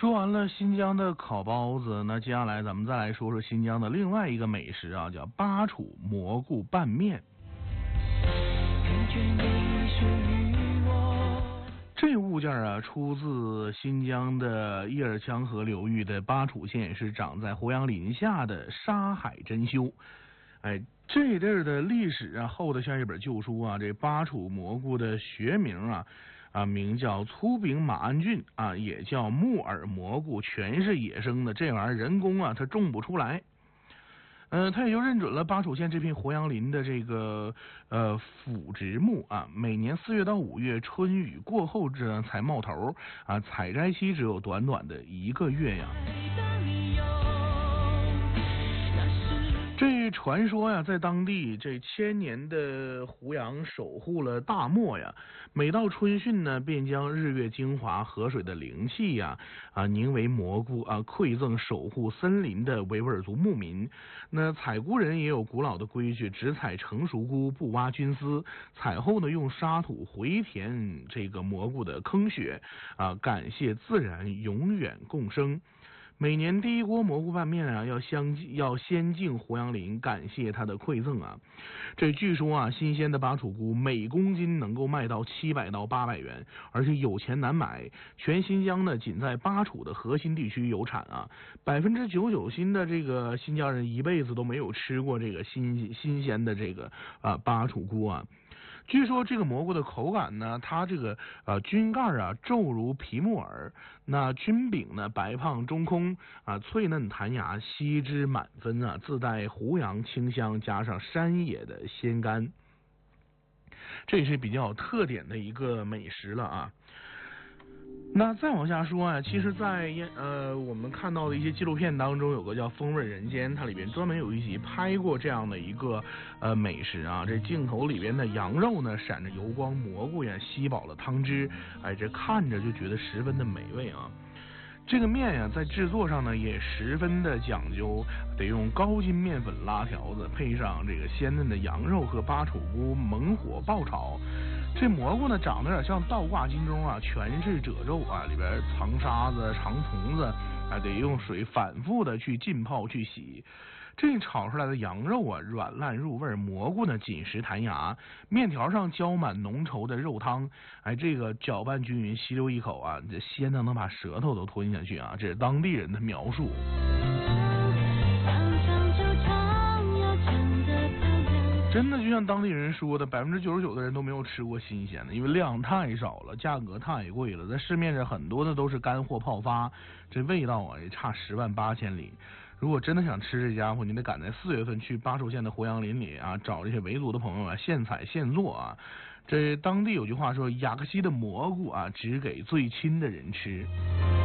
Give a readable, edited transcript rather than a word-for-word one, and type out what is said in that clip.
说完了新疆的烤包子，那接下来咱们再来说说新疆的另外一个美食啊，叫巴楚蘑菇拌面。这物件啊，出自新疆的叶尔羌河流域的巴楚县，是长在胡杨林下的沙海珍馐。这地儿的历史啊，厚得像一本旧书啊。这巴楚蘑菇的学名名叫粗柄马鞍菌啊，也叫木耳蘑菇，全是野生的，这玩意儿人工啊它种不出来。他也就认准了巴楚县这片胡杨林的这个腐殖木啊，每年4月到5月春雨过后才冒头啊，采摘期只有短短的1个月呀。这传说呀，在当地这1000年的胡杨守护了大漠呀，每到春汛呢，便将日月精华、河水的灵气凝为蘑菇馈赠守护森林的维吾尔族牧民。那采菇人也有古老的规矩，只采成熟菇，不挖菌丝。采后呢，用沙土回填这个蘑菇的坑穴感谢自然永远共生。每年第一锅蘑菇拌面要先敬胡杨林，感谢他的馈赠啊。这据说新鲜的巴楚菇每公斤能够卖到700到800元，而且有钱难买。全新疆呢，仅在巴楚的核心地区有产99%新的这个新疆人一辈子都没有吃过这个新鲜的这个巴楚菇啊。据说这个蘑菇的口感呢，它这个菌盖皱如皮木耳，那菌柄呢白胖中空脆嫩弹牙，吸汁满分自带胡杨清香，加上山野的鲜甘，这也是比较有特点的一个美食了啊。那再往下说其实在我们看到的一些纪录片当中，有个叫《风味人间》，它里边专门有一集拍过这样的一个美食啊。这镜头里边的羊肉呢，闪着油光，蘑菇呀吸饱了汤汁，这看着就觉得十分的美味啊。这个面在制作上呢也十分的讲究，得用高筋面粉拉条子，配上这个鲜嫩的羊肉和巴楚菇猛火爆炒。这蘑菇呢长得有点像倒挂金钟全是褶皱里边藏沙子、藏虫子得用水反复的去浸泡去洗。这炒出来的羊肉软烂入味，蘑菇呢紧实弹牙，面条上浇满浓稠的肉汤，这个搅拌均匀，吸溜一口这鲜的能把舌头都吞下去这是当地人的描述。真的就像当地人说的，99%的人都没有吃过新鲜的，因为量太少了，价格太贵了，在市面上很多的都是干货泡发，这味道也差10万8千里。如果真的想吃这家伙，你得赶在4月份去巴楚县的胡杨林里找这些维族的朋友现采现做这当地有句话说，雅克西的蘑菇只给最亲的人吃。